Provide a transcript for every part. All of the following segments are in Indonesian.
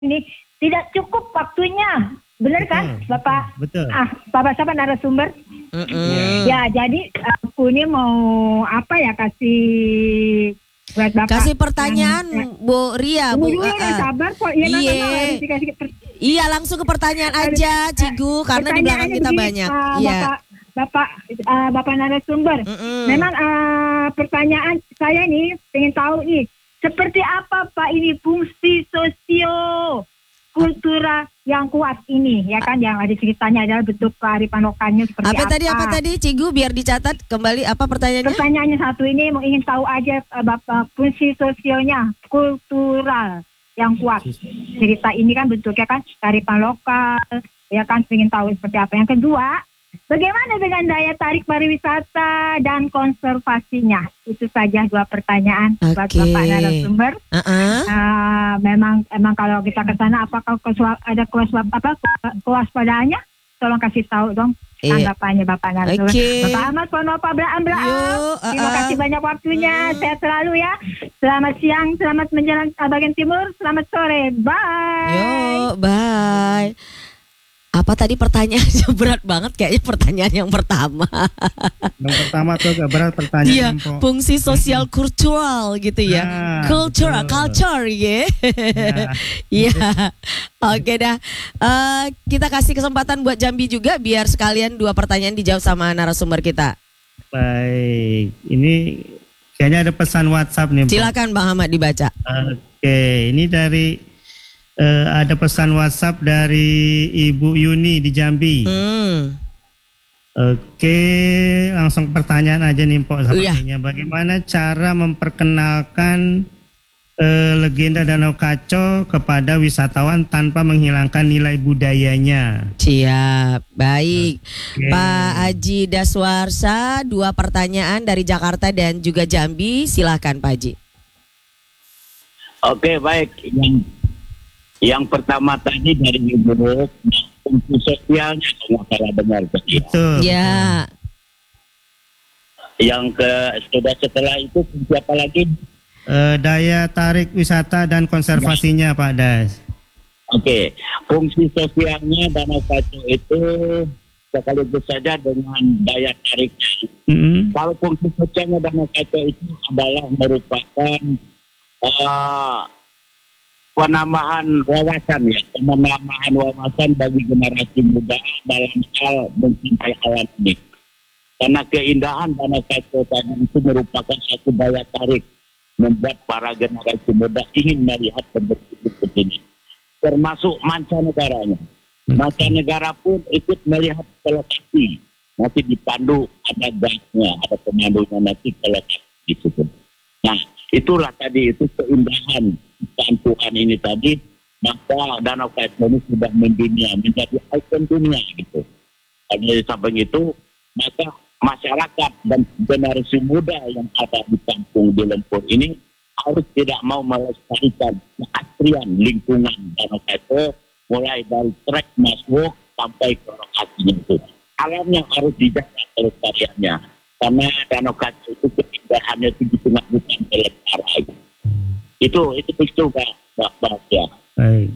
ini tidak cukup waktunya. Benar kan, Bapak? Betul. Bapak siapa narasumber? Ya, jadi aku ini mau kasih buat Bapak. Kasih pertanyaan, Bu Ria, Bu. Sabar kok. Iya, langsung ke pertanyaan aja, Cigu, karena di belakang kita banyak. Iya. Bapak narasumber. Memang pertanyaan saya nih, pengen tahu nih, seperti apa Pak ini fungsi kultural yang kuat ini, ya kan, yang ada ceritanya adalah bentuk kearifan lokalnya seperti apa. Apa tadi, Cigu, biar dicatat kembali apa pertanyaannya? Pertanyaannya satu ini mau ingin tahu aja Bapak fungsi sosialnya kultural yang kuat. Cerita ini kan bentuknya kan kearifan lokal, ya kan, ingin tahu seperti apa. Yang kedua, bagaimana dengan daya tarik pariwisata dan konservasinya? Itu saja 2 pertanyaan buat Bapak narasumber. Memang kalau kita ke sana, apakah ada kewaspadaannya? Tolong kasih tahu dong tanggapannya Bapak narasumber. Bapak Ahmad Ponopa Abraham. Terima kasih banyak waktunya. Sehat selalu ya. Selamat siang, selamat menjelang bagian timur, selamat sore. Bye. Bye. Apa tadi pertanyaannya? Berat banget kayaknya pertanyaan yang pertama. Yang pertama tuh agak berat pertanyaan. Iya, fungsi sosial kultural gitu ya. Culture ya. Iya. Oke dah. Kita kasih kesempatan buat Jambi juga biar sekalian 2 pertanyaan dijawab sama narasumber kita. Baik. Ini kayaknya ada pesan WhatsApp nih, Silakan Bang Ahmad dibaca. Oke, ini dari ada pesan WhatsApp dari Ibu Yuni di Jambi. Oke, langsung pertanyaan aja nih Mpok sepertinya. Bagaimana cara memperkenalkan legenda Danau Kaco kepada wisatawan tanpa menghilangkan nilai budayanya? Siap, baik. Pak Haji Daswarsa, 2 pertanyaan dari Jakarta dan juga Jambi. Silahkan Pak Haji. Oke, baik. Yang pertama tadi dari Ibu, fungsi sosialnya kalau salah dengar betul. Ya. Yang setelah itu fungsi apa lagi? Daya tarik wisata dan konservasinya Pak Das. Oke, fungsi sosialnya Danau Kaco itu sekaligus saja dengan daya tariknya. Kalau fungsi sosialnya Danau Kaco itu adalah merupakan penambahan wawasan bagi generasi muda dalam hal mencintai alam ini. Karena keindahan Danau Kaco tadi itu merupakan satu daya tarik membuat para generasi muda ingin melihat bentuk-bentuk ini. Termasuk mancanegaranya. Mancanegara pun ikut melihat ke lokasi. Nanti dipandu, ada guide-nya, ada pemandunya nanti ke lokasi di situ. Nah, itulah tadi itu keindahan Tuhan ini tadi, maka Danau Kaco ini sudah mendunia, menjadi ikon dunia gitu. Dan di samping itu, maka masyarakat dan generasi muda yang ada di kampung di Lempur ini harus tidak mau melestarikan keasrian lingkungan Danau Kaco, mulai dari trek masuk sampai ke lokasinya itu. Alamnya harus dijaga kelestariannya, karena Danau Kaco itu keindahannya itu sangat bukan kelestarian. Itu Pak ya. Baik.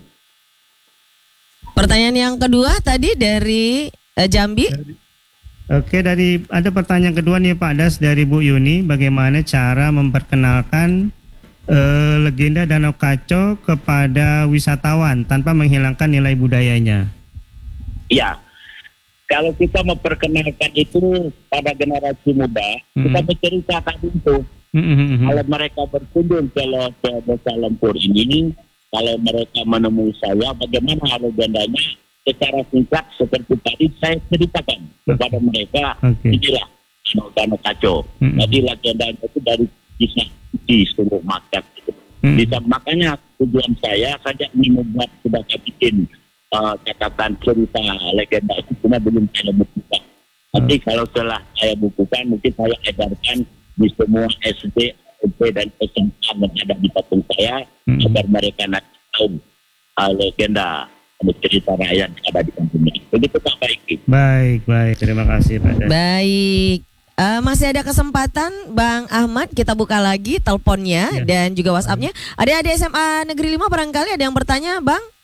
Pertanyaan yang kedua tadi dari Jambi. Oke, ada pertanyaan kedua nih Pak Das dari Bu Yuni. Bagaimana cara memperkenalkan legenda Danau Kaco kepada wisatawan tanpa menghilangkan nilai budayanya? Ya, kalau kita memperkenalkan itu pada generasi muda, kita bercerita tadi itu. Kalau mereka berkunjung ke Desa Lempur ini, kalau mereka menemui saya, bagaimana legendanya secara singkat seperti tadi saya ceritakan kepada mereka. Inilah Danau Kaco. Jadi legendanya itu dari kisah di seluruh masyarakat. Makanya tujuan saya ingin membuat sebagai bikin catatan cerita legenda itu cuma belum saya bukukan. Nanti kalau setelah saya bukukan, mungkin saya edarkan di semua SD, SMP dan SMA yang ada di patung saya, agar mereka nanti tahu legenda cerita rakyat yang ada di kampung ini. Begitu Pak Baik. Baik, terima kasih Pak. Baik. Masih ada kesempatan Bang Ahmad, kita buka lagi teleponnya dan juga WhatsApp-nya. Ada SMA Negeri 5 barangkali ada yang bertanya, Bang?